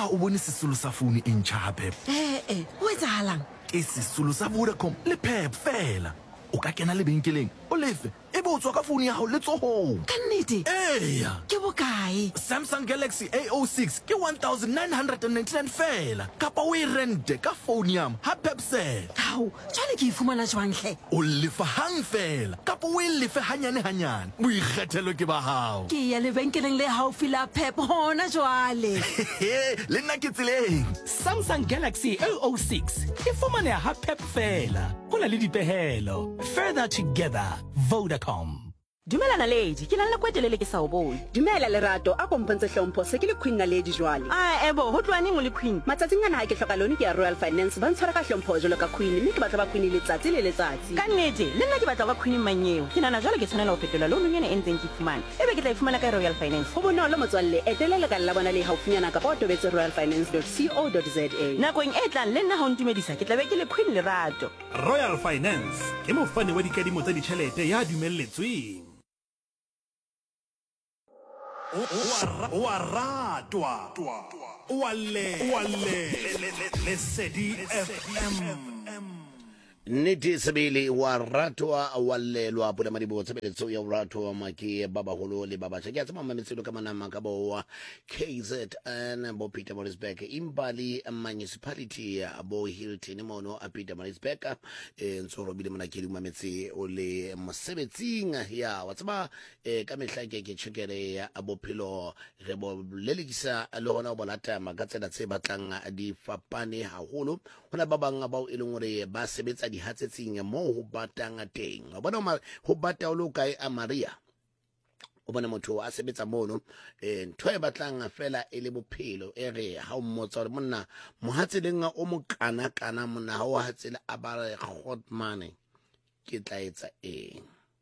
Na o bone sesolo sa phone e ntjha Pep. O etsahalang? Ke sesolo sa Vodacom le Pep fela. O ka kena lebenkeleng o lefe e bo tswa ka phone ya hao le tsohong. Ka nnete? Eya. Ke bokae? Samsung Galaxy A06 ke 1999 fela. Kapa o e rente ka phone yam ha Pep se. Hao, jwale ke ifumana jwang hle? O lefa hang fela. Kapa o e lefe hanyane hanyane. Boikgethelo ke ba hao. Ke ya lebenkeleng le haufi la Pep hona jwale. Le nna ke tseleng. Samsung Galaxy A06 e fumaneha ha Pep fela. Ho na le dipehelo. Further together, Vodacom. Dumela Naledi, ke na le kwetelele ke sa o bone. Dumela Lerato, a kompontshe hlompho se ke le Queen Naledi jwale. Ebo, ho tloa neng o le Queen? Matsatsing ana ha ke hloka lone ke ya Royal Finance ba ntshwara ka hlompho jwalo ka Queen, mme ke batla ba Queen letsatsi le letsatsi. Ka nnete, le nna ke batla ka Queen manyeo. Ke nana jwale ke tshwanela ho fetola loan ena e ntseng ke fumana. Ebe ke tla e fumana ka Royal Finance. Ho bonolo motswalle, etelela ka la bona le haufinyana ka ba tobetse royalfinance.co.za. Nakong e tlang le nna ha o ntumedisa ke tla be ke le Queen Lerato. Royal Finance ke mofani wa dikadimo tsa ditjhelete ya dumelletsweng. Wa ratwa Lesedi FM. Nnete sebele wa ratwa wa lelwa pula madibo tshebeletso ya ratwa maki baba holo le baba tsheke tsama mametselo ka manama ka bo KZN bo Peter Marisbeck imbali municipality ya bo Hilton mono a Peter Marisbeck ntsoro bile mona ke mametse o le mosebetsing ya wa tsaba ka mehla ke tshekere ya bophelo re bo lelekisa le hona bo lata magatsela tse batlang di fapane haholo hona ba bang ba e leng hore ba sebetsa dihatsetsing mo ho batang teng wa bona ho bata o lo kae a Maria o bona motho a sebetsa mono ntho e batlang fela e le bophelo e re ha o mmotsa hore monna mohatseleng o mo kana monna ha o hatsela a ba re hot money ke tla etsa eng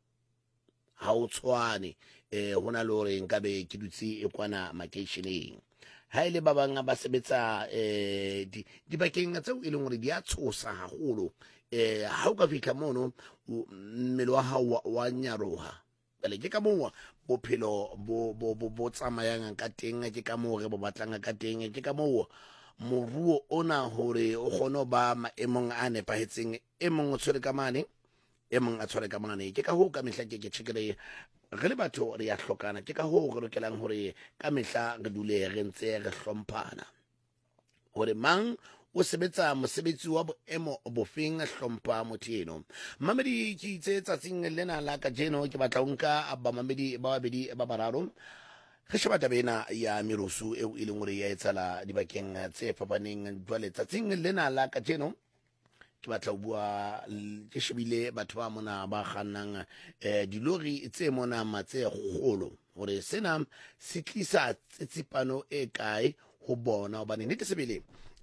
ha o tshwane hona le hore nkabe ke dutse e kwana makeisheneng ha ile ba bang ba sebetsa di bakeng tseo e leng hore di a tshosa haholo ha o ka fihla mono mmele wa hao wa nyaroha bale ke ka mo bophelo bo tsamayang ka teng ke ka mo re bo batlang ka teng ke ka mo moruo ona hore o kgone ba maemong a nepahetseng e mong o tshwere ka mane e mong a tshware ka mane ke ka ho ka mehla ke tshekere re le batho re ya hlokana ke ka ho re lokelang hore ka mehla re dule re ntse re hlomphana hore mang o sebetsa mosebetsi wa boemo bofeng hlompha motho eno mamedi ke itse tsatsing lena la ka jeno ke batla o nka ba mamedi ba babedi ba bararo re sheba tabena ya merusu eo e leng hore ya etsala dibakeng tse fapaneng jwale tsatsing lena la ka jeno ke batla o bua ke shebile batho ba mona ba kgannang dilori tse mona matse kgolo hore sena se tlisa tsitsipano e kae ho bona hobane nnete sebele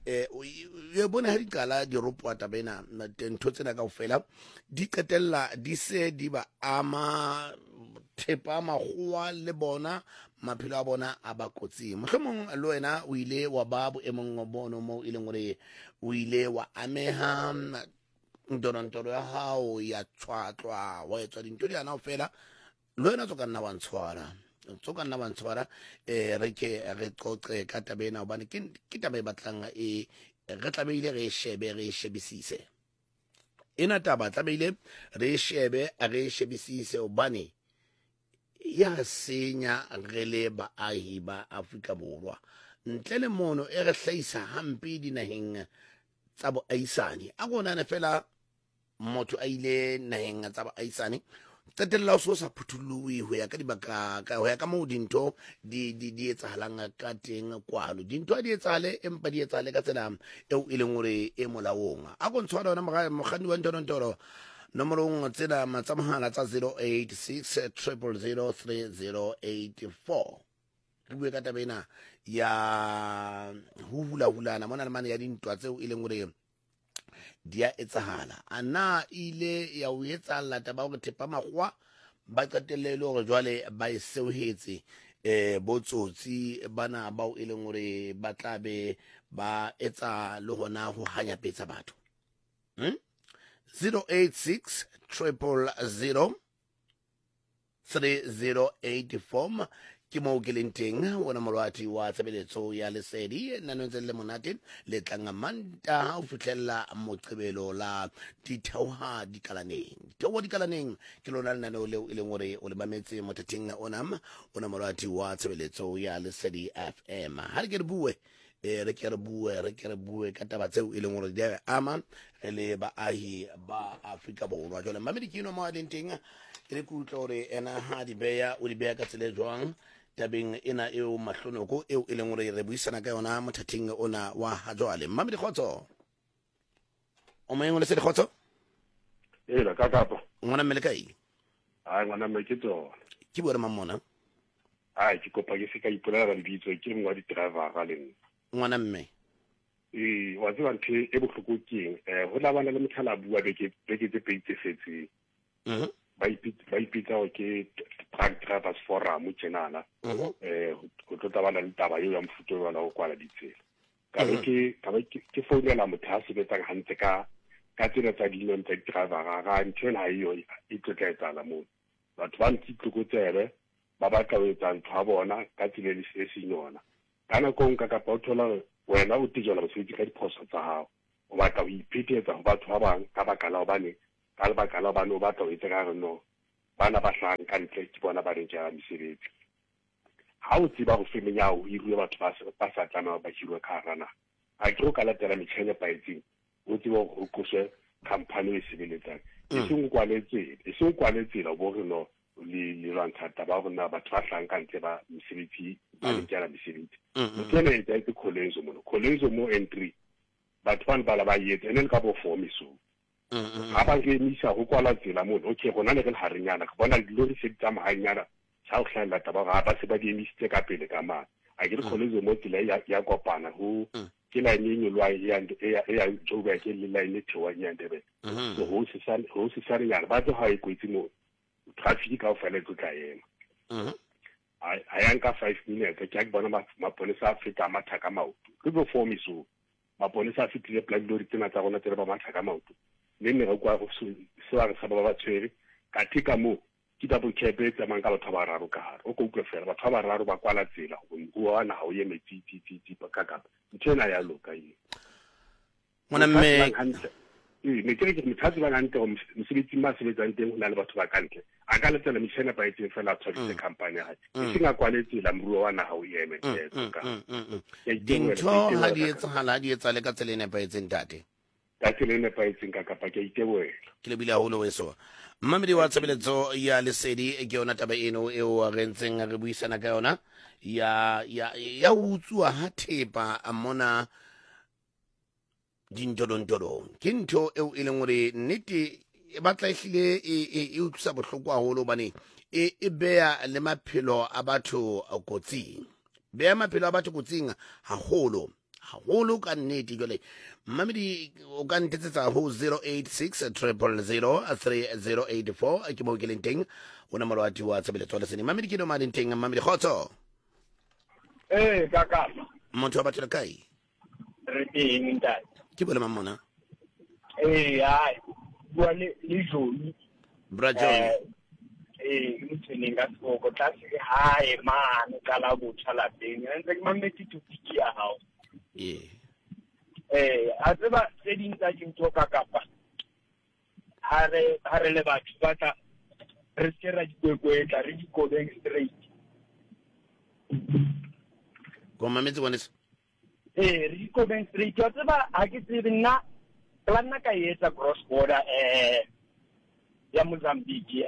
ye bona ha dikala di ropwa tabena ntho tsena kaofela di qetella di se di ba ama thepa magwa le bona maphelo a bona a ba kotsi mohlomong le wena o ile wa ba boemong bono mo ile ngore o ile wa ameha ndonontolo ya hao ya tshwatlwa wa etswa dintho di ana ofela le wena tsoka nna wa ntshwara re ke re qoqe ka tabena hobane ke taba e batlang re tlameile re shebisise ena taba tlameile re shebisise hobane ya senya re le baahi ba Afrika Borwa ntle le mono e re hlahisa hampe dinaheng tsa boahisane a gona ne fela motho a ile naheng tsa boahisane qetella o so sa phutulluwe ho ya ka dibaka ho ya ka mo dintho di etsahalang ka teng kwalo dintho di etsahale empa di etsahale ka tsela eo e leng hore e molaong a go ntshwara ona mogani wa ntonontoro nomorong tsena matsamahala tsa 086 000 3084 re bue ka tabena ya hula-hulana mona le mane ya dintwa tseo e leng hore dia etsahala ana ile ya o etsahala taba go thepa magwa ba qetellele hore jwale ba iseuhetse botsotsi bana ba o e leng hore ba tlabe ba etsa le hona ho hanya petsa batho 086 000 3084 ke mo ke leng teng ona molwati wa tshebeletso ya lesedi nano ntse le monate le tlanga manta ha o fitlhella moqebelo la ditheoha dikalaneng ke lona lenaneo leo e leng gore o le mametse mothating ona molwati wa tshebeletso ya lesedi FM ha re ke re bue ka taba tseo e leng gore di ama re le baahi ba Afrika Borwa jole mamedi ke no mo a leng teng e re kutlo gore ena ha di beya o di beya ka tsele jwang tabeng ena eo mahlonoko eo e leng gore re buisana ka yona mothating ona wa ha jwale mamedi khotso o mo engwe se di khotso la ka kapa ngwana mmele kai ai ngwana mme ke tsona ke bua re mamona ai ke kopa ke se ka ipolela ga lebitso ke mongwa di driver ga leng ngwana mme wa tseba nthe e bohloko keng ho la bana le mothala bua beke tse peitse fetse ba ipitsa o ke truck drivers forum tjenana ho tlotla bana le taba eo ya mfuto wa go kwala ditsela ka ke founela motho a sebetsang hantle ka tsela tsa dino tsa driver ga ntho ha iyo e tlotla etsala mo batho ba ntse tlokotsebe ba batla ho etsa ntho a bona ka tsela le se senyona kana ko nka ka pothola wena o tijela mosebetsi ka diphoso tsa hao o batla ho iphetetsa ho batho ba bang ka bakala bane ka lebakala bane o batla ho etsa ka re no bana ba hlang ka ntle ke bona ba rejela mesebetsi ha o tsiba go femenya o hirwe batho ba sa tlana ba hirwe ka rana a ke go ka latela metšhene paetseng o tsiba go koshe company e sebeletsang e seng kwaletsela bo re no le lwantshata ba bona batho ba hlang ka ntle ba mesebetsi ba rejela mesebetsi motene e tsa kholenzo mo entry batho ba bala ba yetse ene ka bo formiso ha ba ke misa go kwala tsela mo okay gona le re harinyana ka bona dilori se tsa mahanyana sa go hlala taba ga ba se ba di emisitse ka pele ka ma a ke re kholenzo mo tsela ya kopana ho ke la nyenyo lwa ya joba ke le line thewa nyandebe so ho se sare yana ba tlo ha e kwetse mo traffic ka o fela go ka yena a yanka 5 minutes ke a bona maponesa Afrika mathaka maoto ke bo formiso maponesa a fitile black lorry tsena tsa rona tsere ba mathaka maoto le go kwa go se ba sa ba tshwere ka tika mo ke double cab tsa mang ka batho ba raro ka hare o go utlwe fela batho ba raro ba kwala tsela go ana ha o ye metsi ba ka ntshena ya loka yi mona mme me ke ke mothatsi ba ngante go mosebetsi ma sebetsang teng hona le batho ba kantle a ka letela metšhene pa etse fela tshware company ha e singa kwaletse la mruo wa na ha o yeme ka dintho ha di etsa le ka tselene pa etseng tate ka tselene pa etseng ka kapa ke iteboela ke le bile haholo weso mmamedi wa tshebeletso ya lesedi ke yona taba eno eo re ntseng re buisana ka yona ya utswa ha thepa mona dintodong ke ntho eo e leng gore nnete e batla ehlile e utlwisa bohloko haholo bane e beya le maphelo a batho kotsing haholo ka nnete jole mmamedi o ka ntetsetsa ho 086 000 3084 ke mo ke leng teng o na molwati wa tshebeletso le sene mmamedi ke no maleng teng mmamedi khotso kaka motho wa batho kai re eng ntate ke bole mamona ai bua le joni brajoni mtsene nga go tlase hae man ka la botsa la teng ntse ke mametse tupiki ya hao a tseba tse ding tsa dintho ka kapa ha re le batho ba tla re se ra dikwekwe re di kobeng straight go mametse bona re di kobeng straight wa tseba ha ke tsebe nna plana ka etsa cross border ya Mozambique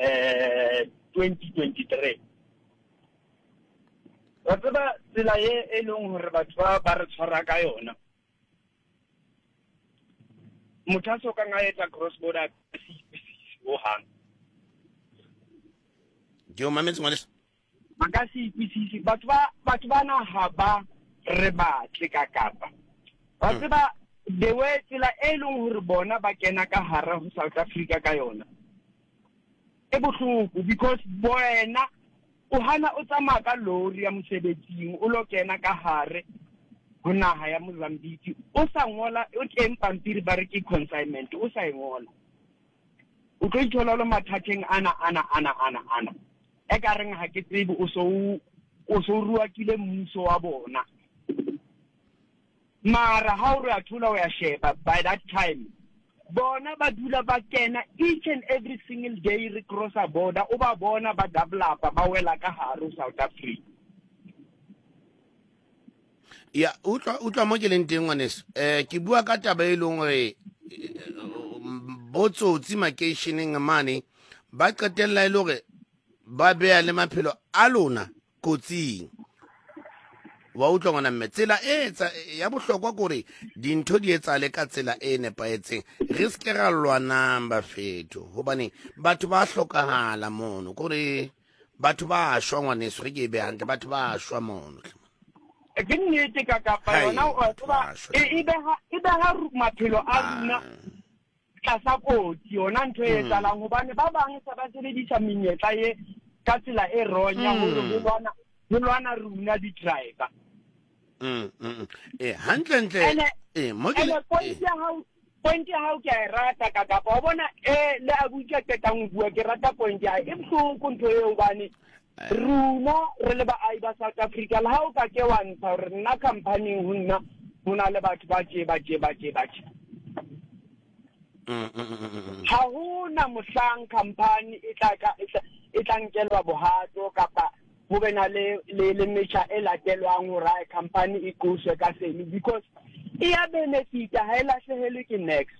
2023 wa tseba tsela e leng hore batho ba re tshwara ka yona mothaso ka nga etsa cross border o hang jo mametse ngwana maka se ipisisi batho ba na ha ba re ba tleka kapa ba tseba the way tsela e leng hore bona ba kena ka hara ho South Africa ka yona e bohloko because bona o hana o tsamaya ka lori ya mosebetsing o lo kena ka hare ho naha ya Mozambique o sa ngola o teng pampiri ba re ke consignment o sa ngola o tlo ithola lo mathateng ana e ka reng ha ke tsebe o so o so rua kile mmuso wa bona mara ha o re a thola o ya sheba by that time bona ba dula ba kena each and every single day re crosser border o ba bona ba developa ba wela ka haro South Africa. Ya utla mo ke leng teng ngwaneso ke bua ka taba e leng re botsotsi makeisheneng mane ba qetella ile hore ba bea le maphelo a lona kotsing wa utlwa ngwana mme tsela ya bohlokwa gore dintho di etsa le ka tsela e nepaetseng re se ke ra lwana bafeto hobane batho ba hlokahala mono gore batho ba shwa ngwaneso re ke be hantle batho ba shwa mono ke nnete ka kapa yona o tloba e be ha maphelo a runa tlasa kotsi yona ntho e tsalang hobane ba bang sa ba sebedisa menyetla ye ka tsela e ronya hore ho lwana runa di driver hantle mo ke point ya hao ke a rata ka kapa o bona le a butsa ketang bua ke rata point ya e bohloko ntho e hobane runa re le baahi ba South Africa le ha o ka ke wa ntsha hore nna company ho na le batho ba tje ha hona mohlang company e tla nkelwa bohato kapa ho bena le metjha e latelwang hore company e qoswe ka seno because e ya benefit ha e lahlehelwe ke next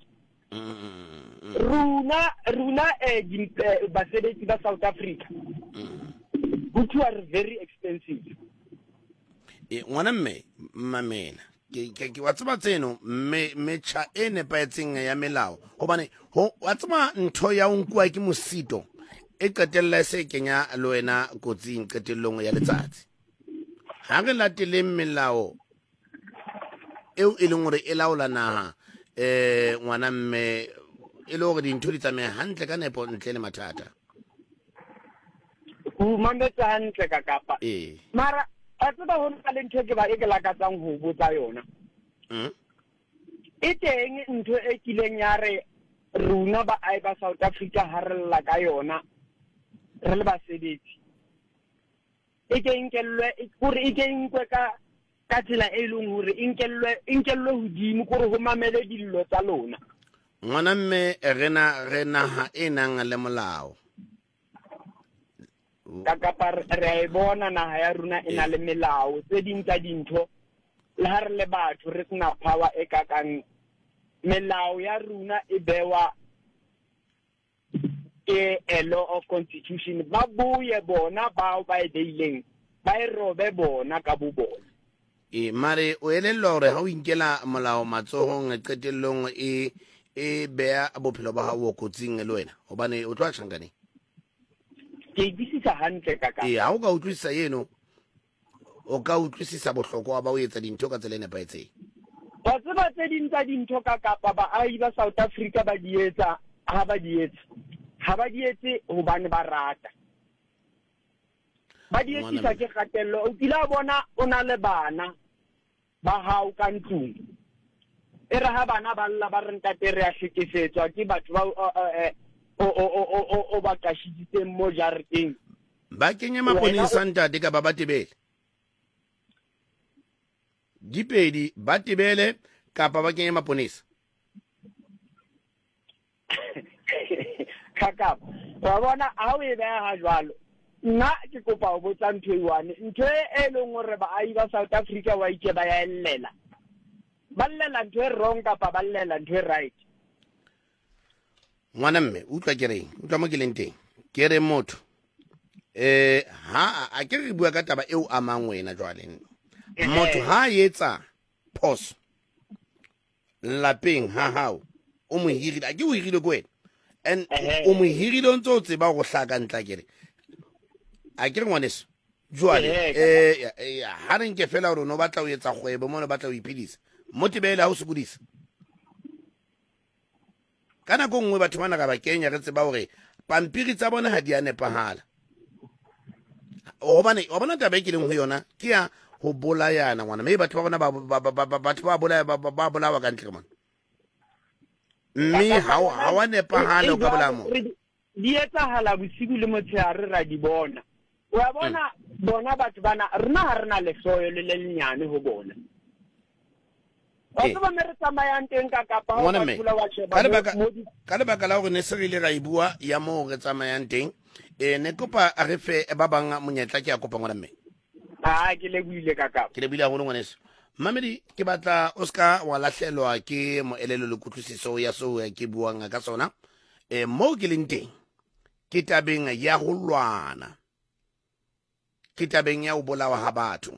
runa basebetsi ba South Africa which are very expensive ngwana mme mamena ke wa tseba tseno metjha e nepaetseng ya melao hobane wa tseba ntho ya unkwa ke mosito e qetella se kenya le wena kotsing qetellong ya letsatsi ha re latele melao eo e leng hore e laola naha ngwana mme e le hore dintho di tsamaya hantle ka nepo ntle le mathata mametsa hantle ka kapa mara a tseba ho nna le ntho ke ba e ke lakatsang ho botsa yona e teng ntho e kileng ya re runa ba ai ba South Africa ha re lla ka yona re le basebetsi e ke nkellwe hore e ke nkwe ka tsela e leng hore inkellwe hodimo gore ho mamele dillo tsa lona ngwana mme re naha e nang le molao ka kapa re bona naha ya runa e na le melao tse ding tsa dintho le ha re le batho re sena power e ka kang melao ya runa e bewa ke a law of constitution ba buye bona bao ba e beileng ba e robe bona ka bo bona mare o elellwa hore ha o inkela molao matsohong qetellong e bea bophelo ba hao kotsing le wena hobane o tlo tshangane ke disisa hantle ka ka ha o ka utlwisisa yeno o ka utlwisisa bohlokwa ba o etsa dintho ka tsela e nepaetseng ba tseba tse ding tsa dintho ka kapa baahi ba South Africa ba di etsa ha ba di etse hobane ba rata ba di etsisa ke kgatello o kila bona o na le bana ba hao ka ntlong e re ha bana ba lla ba re ntate re a hlekefetswa ke batho ba o ba kashitseng mo jareteng ba kenya maponisa ntate ka ba tebele dipedi ba tebele kapa ba kenya maponisa kaka wa bona ha o e beha ha jwalo nna ke kopa ho botsa ntho e one ntho e leng hore baahi ba South Africa wa ike ba ya ellela ba llela ntho e wrong kapa ba llela ntho e right ngwana mme utlwa ke reng utlwa mo ke leng teng ke re motho ha a ke re bua ka taba eo amang wena jwale motho ha etsa phoso lapeng ha hao o mo hirile a ke o hirile ko wena and o mo hirile o ntse o tseba go hlaka ntla kere a ke re ngwaneso jwale ha re nke fela hore no batla o etsa kgwebo mo no batla o iphedisa mo tebele ha o sokodisa kana go nngwe batho bana ka ba kenya re tseba hore pampiri tsa bona ha di a nepahala wa bona taba e ke leng ho yona ke ya ho bolayana ngwana mme batho ba bona batho ba bolawa ka ntle mona mme ha wa nepahala ka bolamo di etsahala bosibu le motshehare ra di bona wa bona bona batho bana rena ha rena lesoyo le lenyane ho bona wa ba mere tsamayang teng ka Kapa ha ba pula wa sheba ka lebaka la hore ne se re ile ra ibua ya mo re tsamayang teng ne kopa a re fe ba bang monyetla ke a kopa ngwana mme ke le buile ka Kapa ke le buile haholo ngwaneso Mamedi ke batla o ska wa lahlelwa ke moelelo le kutlwisiso ya so ya ke buang ka sona mo ke leng teng ke tabeng ya ho lwana ke tabeng ya ho bolawa ha batho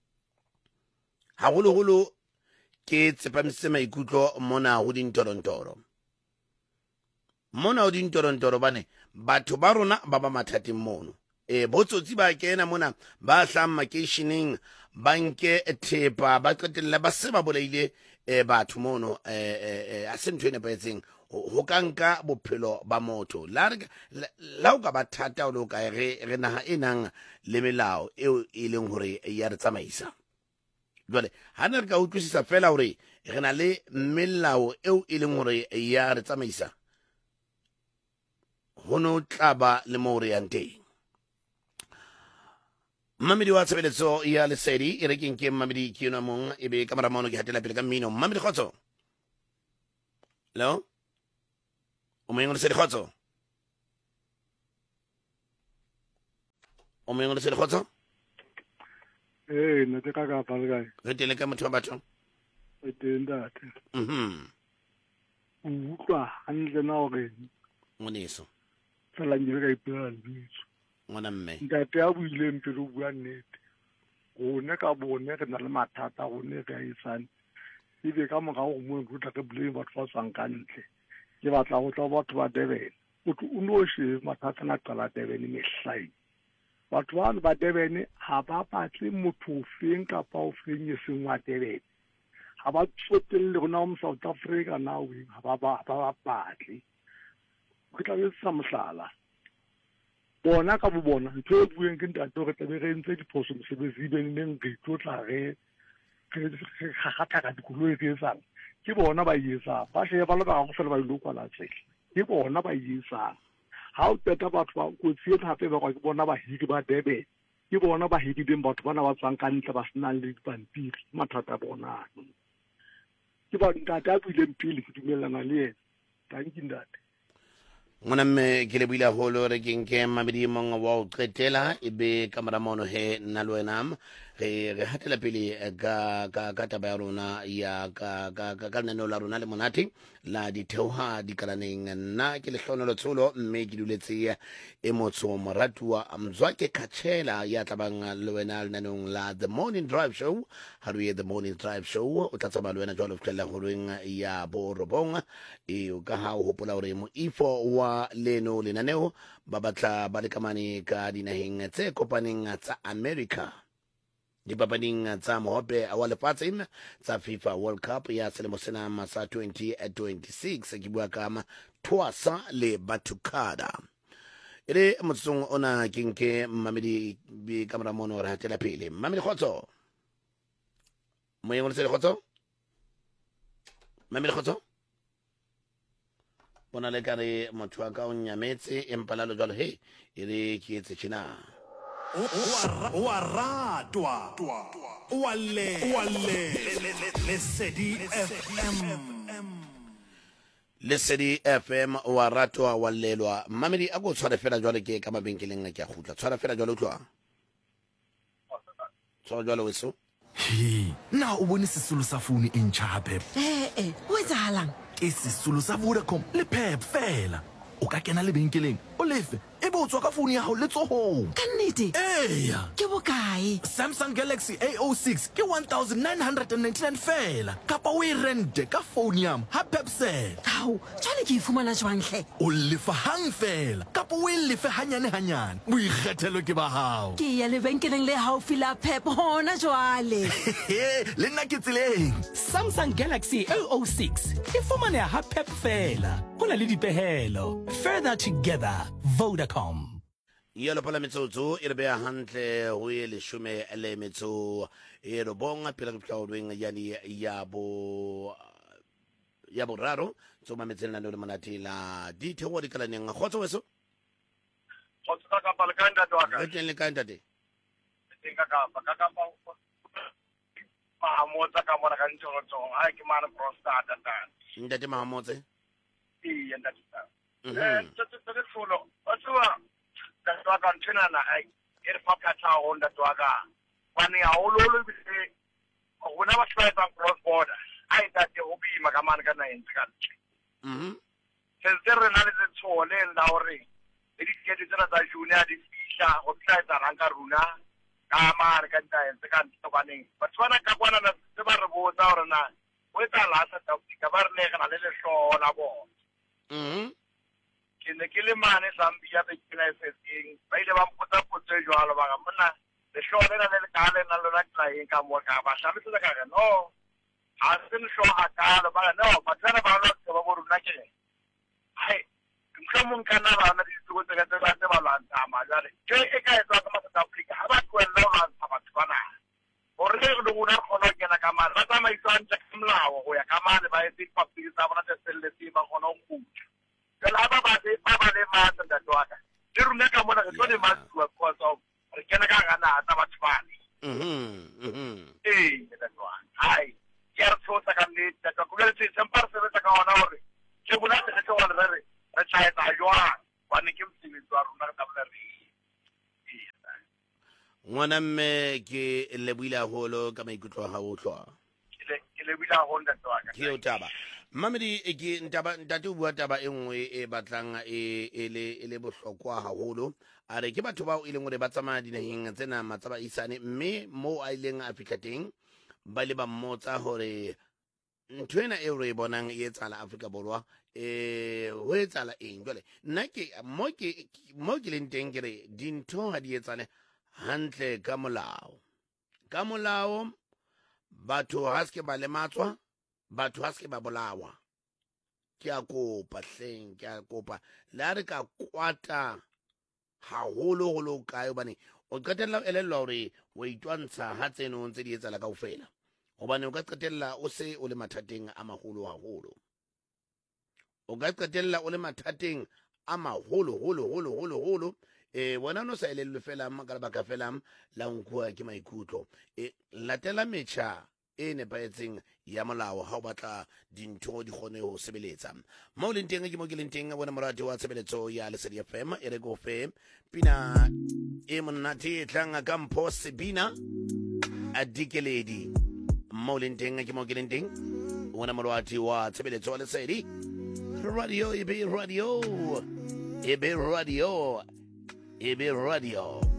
haholo ke tsepamisitse maikutlo mona ho dintorontoro bane batho ba rona ba ba mathateng mono botsotsi ba kena mona ba hlang makeisheneng ba nke thepa ba qetella ba se ba bolaile batho mono a se ntho e nepahetseng ho ka nka bophelo ba motho la o ka ba thata o le ka re naha e nang le melao eo e leng hore ya re tsamaisa jwale ha ne re ka utlwisisa fela hore re na le melao eo e leng hore ya re tsamaisa ho no tlaba le mo re yang teng Mamedi wa tshebeletso ya Lesedi e re ke Mamedi ke yona mong e be kamera mono ke hatela pele ka mmino Mamedi khotso Hello o mo ngone Lesedi khotso o mo ngone Lesedi khotso ne te ka ka pa le kae re tele ka motho wa batho e teng date utlwa hantle na hore moneso fela nje ka ipela lebitso ngwana mme ntate a buile mpelo o bua nnete gone ka bone re na le mathata gone re a isane ebe ka morao go mo ruta ke blame batho ba tswang ka ntle ke batla go tla batho ba Durban o no she mathata na qala Durban mehlai batho ba Durban ha ba batle motho ofeng kapa ofeng e seng wa Durban ha ba tsotelle gona mo South Africa now ha ba batle ke tla be sa mohlala bona ka bo bona ntho e bueng ke ntate re tla be re ntse diphoso mosebetsi be neng re tlotla re khatha ka dikoloi tse tsang ke bona ba yesa ba she ba le ba go fela ba ile kwala tsela ke bona ba yesa ha o teta batho ba go tsie hape ba ke bona ba hidi ba Durban ke bona ba hidi ding batho bana ba tsang ka ntle ba sena le dipampiri mathata bona ke ba ntate a buile mpile ke dumelana le yena thank you ntate ngwana mme ke le buile haholo re ke Mamedi mong wa o qetela e be kamera mono he nna le wena re hatela pele ka taba ya rona ya ka lenaneo la rona le monate la ditheoha dikalaneng nna ke lehlonelo tsholo mme ke duletse e motho moratuwa Mzwake Khatshela ya tlabang le wena lenaneong la The Morning Drive Show ha re The Morning Drive Show o tla tsamaya le wena jwalo fitlela holweng ya borobong o ka ha o hopola hore moifo wa leno lenaneo ba batla ba le kamane ka dinaheng tse kopaneng tsa America dipapading tsa mohope wa lefatsheng tsa FIFA World Cup ya selemo sena sa 2026 ke bua ka Twasa le Batukada ere motsong ona ke Mamedi bi kamera mono re hatela pele Mamedi khotso mo yengwe se khotso Mamedi khotso bona le kare motho wa ka o nyametse empalalo jalo he ere ke etse tshina wa ratwa Lesedi FM wa ratwa wa lelwa Mamedi a go tshwara fela jwale ke ka mabenkeleng ke a gutla tshwara fela jwale o tlwa tshwara jwale weso na o bone sesolo sa phone e ntšha gape o etsahalang ke sesolo sa Vodacom le Pep fela o ka kena lebenkeleng o lefe e be o tswa ka phone ya gago letsohong ka nnete eya ke bokae Samsung Galaxy A06 ke 1999 fela kapa o e rente ka phone yam ha Pepsel ao jwale ke e fumana jwangle o lefa hang fela kapa o e lefe hanyane boikgethelo ke ba hao ke ya lebenkeleng le haufi la Pep hona jwale le nna ke tseleng Samsung Galaxy A06 e fumaneha ha Pep fela ho na le dipehelo further together Vodacom yelo pala metsotso e re bea hantle ho e leshume le metso e re bonga pela ke tlaodweng yani ya boraro so mametseng la le monate la ditheho di kalaneng khotso weso o tsaka ka pala ka ntate wa ka re teng le kae ntate teng ka pa motsa ka mona ka ntshotso ha ke mana prostate tata ntate Mahamotse iya ntate tata fulo o tswa ntate wa ka ntshena na ai e re papatsa ho ntate wa ka bane ya ololo bise go na ba tshwaetsa cross border ai ntate o bima ka mana ka na ntse ka se re na le tsone la hore e dikete tsena tsa junior di fihla go tlaetsa ranka runa ka mare ka ntse ka ntsobaneng ba tswana ka kwana na se ba re botsa hore na o etsa la sa ka ba re ne ga le lehlola bo ke ne ke le mane Zambia be ke na setseng ba ile ba mpotsa potso jwalo ba ga mona lehlola na le ka le na lona tlaeng ka mo ka ba hlalosetsa ka re no ha se lehlola ka ba no ba tsana ba lo ba bo runa ke hai mhlomong kana ba na dithuto tse ka tse ba lwantsa majale ke e ka etsa ka South Africa ha ba tloella ho lwantsha batho bana hore re lo bona khona kena ka mane ba tsamaiswa ntse ka molao go ya ka mane ba etse papiri tsa bona tse selletse ba kgona ho kutla ke la ba le matsa ntatwaka ke runa ka mona re tlo le matsuwa because of re kena ka gana tsa batho bana ntatwaka hai ke re tsotsa ka nnete ntatwaka le tse sempa se re tsa ka ona hore ke bona se ke wa re tla etsa jwang bane ke mosebetsi wa rona ka bla re ngwana mme ke leboile haholo ka maikutlo a hao hlwa ke leboile haholo ntate wa ka ke o taba mamedi ke ntate o bua taba e nngwe e batlang e le bohlokwa haholo a re ke batho bao e leng hore ba tsamaya dinaheng tsena matsaba isane mme mo a ileng a fihla teng ba le ba mmotsa hore ntho ena e re bonang e etsala Afrika Borwa ho etsala eng jwale nna ke mo ke leng teng ke re dintho ha di etsane hantle ka molao batho ha se ba lematswa batho ha se ba bolawa ke a kopa hleng ke a kopa la re ka kwata haholo kae bane o qetella elellwa hore o itwantsha ha tseno ntse di etsala kaofela hobane o ka qetella o se o le mathateng a maholo haholo o ka qetella o le mathateng a maholo bona no sa elellwe fela ka lebaka fela la nkua ke maikutlo latela metjha e nepahetseng ya molao ha o batla dintho di kgone ho sebeletsa mo leng teng ke mo ke leng teng bona morati wa tshebeletso ya Lesedi FM e re go fe pina e monate tlanga ka mpho sebina adikeledi mo leng teng ke mo ke leng teng bona morati wa tshebeletso wa Lesedi radio ebe radio